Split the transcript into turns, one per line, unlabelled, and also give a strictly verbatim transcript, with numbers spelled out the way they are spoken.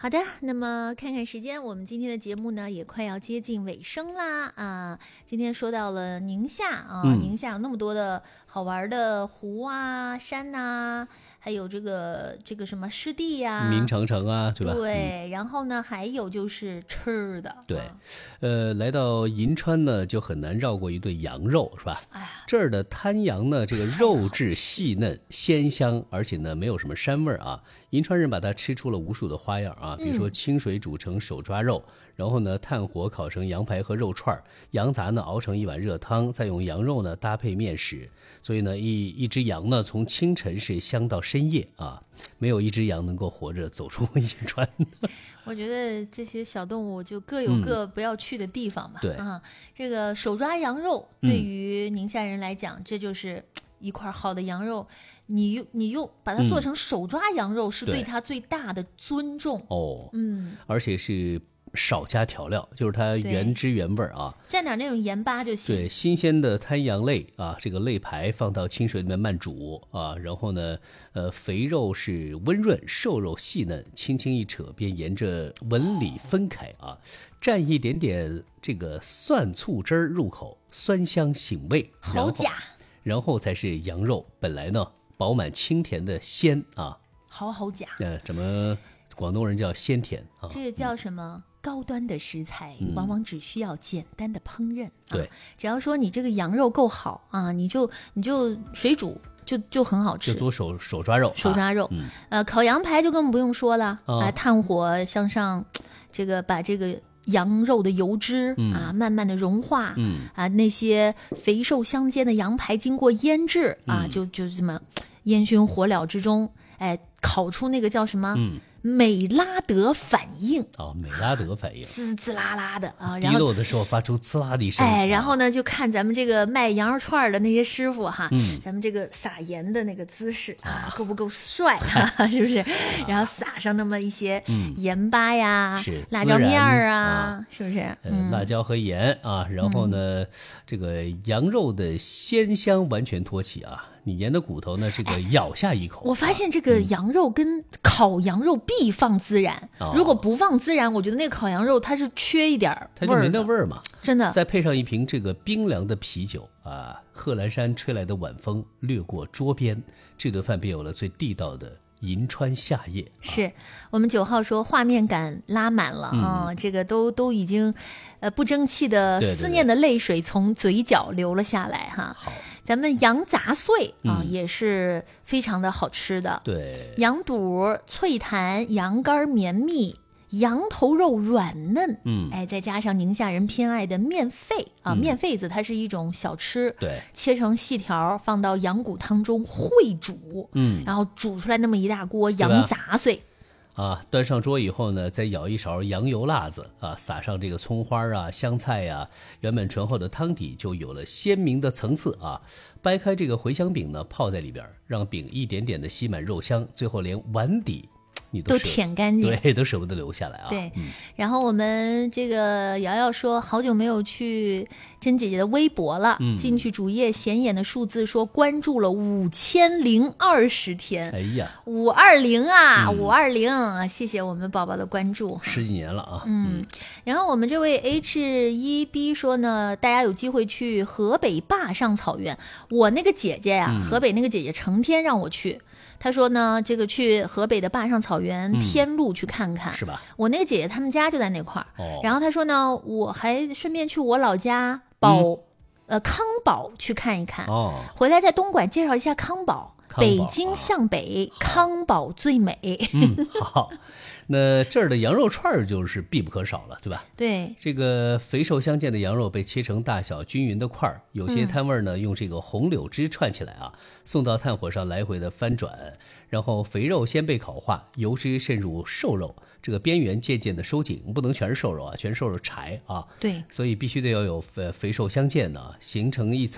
好的，那么看看时间，我们今天的节目呢也快要接近尾声啦啊！今天说到了宁夏啊，
嗯、
宁夏有那么多的好玩的湖啊、山呐、啊，还有这个这个什么湿地呀、啊、
明长城啊，对吧？
对，嗯、然后呢还有就是吃的，
对，
啊、
呃，来到银川呢就很难绕过一顿羊肉，是吧？
哎呀，
这儿的滩羊呢，这个肉质细嫩鲜香，而且呢没有什么膻味啊。银川人把它吃出了无数的花样啊，比如说清水煮成手抓肉，嗯、然后呢炭火烤成羊排和肉串，羊杂呢熬成一碗热汤，再用羊肉呢搭配面食，所以呢一一只羊呢从清晨是香到深夜啊，没有一只羊能够活着走出银川。
我觉得这些小动物就各有各不要去的地方吧。
嗯、对
啊，这个手抓羊肉对于宁夏人来讲，嗯、这就是一块好的羊肉。你你用把它做成手抓羊肉，嗯、是对它最大的尊重
哦。
嗯，
而且是少加调料，就是它原汁原味啊，
蘸点那种盐巴就行。
对，新鲜的滩羊肋啊，这个肋排放到清水里面慢煮啊，然后呢，呃，肥肉是温润，瘦肉细嫩，轻轻一扯便沿着纹理分开啊，蘸一点点这个蒜醋汁儿入口，酸香醒胃，
好假。
然后才是羊肉，本来呢饱满清甜的鲜啊，
好好假。
呃，怎么广东人叫鲜甜啊？
这叫什么？嗯高端的食材往往只需要简单的烹饪，嗯啊、
对，
只要说你这个羊肉够好啊，你就你就水煮就就很好吃，
就做手手抓肉，
手抓肉，
啊嗯、
呃，烤羊排就更不用说了，
啊，
啊炭火向上，这个把这个羊肉的油脂、嗯、啊慢慢的融化，
嗯
啊那些肥瘦相间的羊排经过腌制、嗯、啊，就就这么烟熏火燎之中，哎，烤出那个叫什么？
嗯。
美拉德反应
哦，美拉德反应，
滋滋啦啦的啊，然后
滴漏的时候发出滋啦的一声。
哎，然后呢，就看咱们这个卖羊肉串的那些师傅哈，
嗯、
咱们这个撒盐的那个姿势啊，够不够帅啊？是不是？然后撒上那么一些盐巴呀、
嗯、
辣椒面儿啊，
啊
是不是？
嗯、辣椒和盐啊，然后呢，嗯、这个羊肉的鲜香完全托起啊。你沿着骨头呢，这个咬下一口，
我发现这个羊肉跟烤羊肉必放孜然，
嗯、
如果不放孜然，我觉得那个烤羊肉它是缺一点味儿，
它就没那味儿嘛。
真的，
再配上一瓶这个冰凉的啤酒啊，贺兰山吹来的晚风掠过桌边，这顿饭便有了最地道的银川夏夜。啊、
是我们九号说画面感拉满了啊、嗯，这个都都已经，呃，不争气的思念的泪水从嘴角流了下来哈。
好。
咱们羊杂碎啊、
嗯，
也是非常的好吃的。
对，
羊肚脆弹，羊肝绵密，羊头肉软嫩。
嗯，
哎，再加上宁夏人偏爱的面肺啊，嗯、面肺子它是一种小吃，
对，
切成细条放到羊骨汤中烩煮，
嗯，
然后煮出来那么一大锅羊杂碎。
啊，端上桌以后呢，再舀一勺羊油辣子啊，撒上这个葱花啊、香菜呀、啊，原本醇厚的汤底就有了鲜明的层次啊。掰开这个茴香饼呢，泡在里边，让饼一点点的吸满肉香，最后连碗底你都,
都舔干净，
对，都舍不得留下来啊。
对，
嗯、
然后我们这个瑶瑶说，好久没有去珍姐姐的微博了，
嗯、
进去主页显眼的数字说关注了五千零二十天，
哎呀，
五二零啊，五二零，谢谢我们宝宝的关注，
十几年了啊。
嗯，嗯然后我们这位 H 一 B 说呢，大家有机会去河北坝上草原，我那个姐姐呀、啊嗯，河北那个姐姐成天让我去。他说呢，这个去河北的坝上草原天路去看看，
嗯、是吧？
我那个姐姐他们家就在那块儿、
哦。
然后他说呢，我还顺便去我老家宝、嗯、呃康宝去看一看。
哦。
回来在东莞介绍一下康宝，
康宝
北京向北，啊、康宝最美。
嗯，好。那这儿的羊肉串就是必不可少了，对吧？
对，
这个肥瘦相间的羊肉被切成大小均匀的块儿，有些摊位呢、嗯、用这个红柳枝串起来啊，送到炭火上来回的翻转，然后肥肉先被烤化，油脂渗入瘦肉，这个边缘渐渐的收紧，不能全是瘦肉啊，全是瘦肉柴啊。
对，
所以必须得要有肥肥瘦相间的，形成一层。